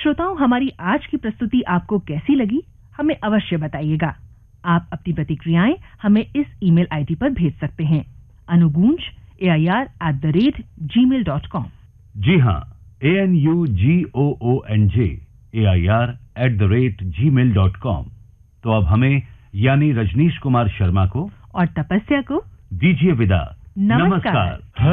श्रोताओं, हमारी आज की प्रस्तुति आपको कैसी लगी, हमें अवश्य बताइएगा। आप अपनी प्रतिक्रियाएं हमें इस ईमेल आईडी पर भेज सकते हैं, anugunj@gmail.com। जी हाँ, ANUGOONJ AIR@gmail.com। तो अब हमें यानी रजनीश कुमार शर्मा को और तपस्या को दीजिए विदा। नमस्कार।